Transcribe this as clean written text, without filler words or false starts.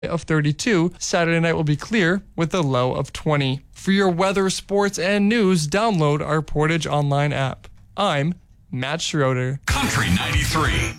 of 32. Saturday night will be clear with a low of 20. For your weather, sports, and news, download our Portage Online app. I'm Matt Schroeder. Country 93.